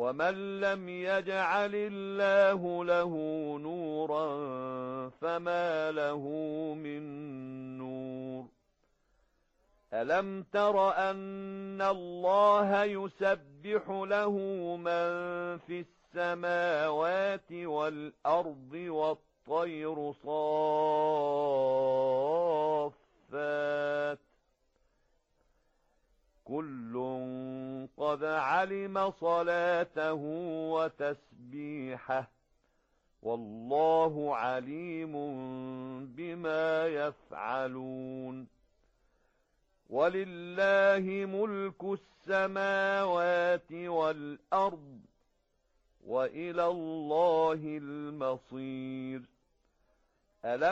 ومن لم يجعل الله له نورا فما له من نور ألم تر أن الله يسبح له من في السماوات والأرض والطير صافات كل قد علم صلاته وتسبيحه والله عليم بما يفعلون ولله ملك السماوات والأرض وإلى الله المصير